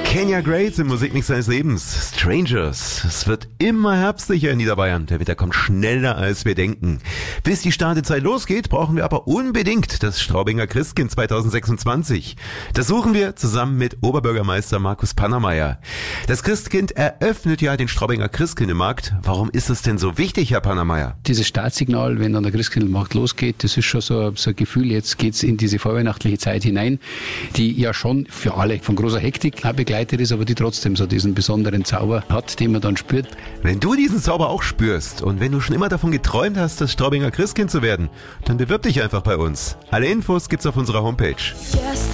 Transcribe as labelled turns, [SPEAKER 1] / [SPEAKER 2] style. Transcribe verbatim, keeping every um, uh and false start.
[SPEAKER 1] Kenya Grace im Musikmix seines Lebens. Strangers. Es wird immer herbstlicher in Niederbayern. Der Winter kommt schneller, als wir denken. Bis die Startezeit losgeht, brauchen wir aber unbedingt das Straubinger Christkind zwanzig sechsundzwanzig. Das suchen wir zusammen mit Oberbürgermeister Markus Pannermeier. Das Christkind eröffnet ja den Straubinger Christkindlmarkt. Warum ist es denn so wichtig, Herr Pannermeier?
[SPEAKER 2] Dieses Startsignal, wenn dann der Christkindlmarkt losgeht, das ist schon so, so ein Gefühl, jetzt geht's in diese vorweihnachtliche Zeit hinein, die ja schon für alle von großer Hektik begleitet ist, aber die trotzdem so diesen besonderen Zauber hat, den man dann spürt.
[SPEAKER 1] Wenn du diesen Zauber auch spürst und wenn du schon immer davon geträumt hast, das Straubinger Christkind zu werden, dann bewirb dich einfach bei uns. Alle Infos gibt's auf unserer Homepage.